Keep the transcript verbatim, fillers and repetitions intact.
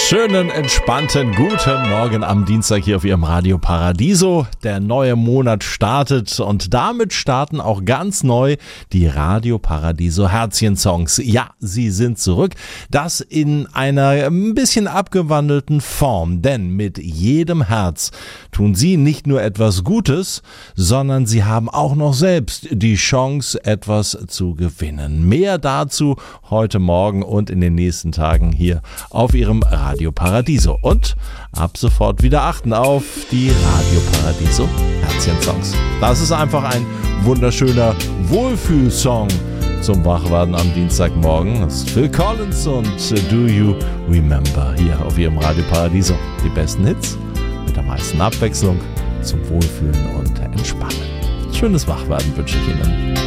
Schönen, entspannten, guten Morgen am Dienstag hier auf Ihrem Radio Paradiso. Der neue Monat startet und damit starten auch ganz neu die Radio Paradiso Herzchen-Songs. Ja, sie sind zurück. Das in einer ein bisschen abgewandelten Form, denn mit jedem Herz tun Sie nicht nur etwas Gutes, sondern Sie haben auch noch selbst die Chance, etwas zu gewinnen. Mehr dazu heute Morgen und in den nächsten Tagen hier auf Ihrem Radio Paradiso. Und ab sofort wieder achten auf die Radio Paradiso Herzchen-Songs. Das ist einfach ein wunderschöner Wohlfühlsong zum Wachwerden am Dienstagmorgen. Das ist Phil Collins und Do You Remember hier auf Ihrem Radio Paradiso. Die besten Hits mit der meisten Abwechslung zum Wohlfühlen und Entspannen. Schönes Wachwerden wünsche ich Ihnen.